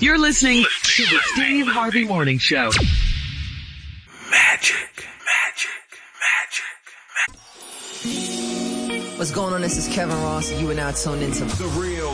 You're listening to the Steve Harvey Morning Show. Magic. What's going on? This is Kevin Ross. You are now tuned into The Real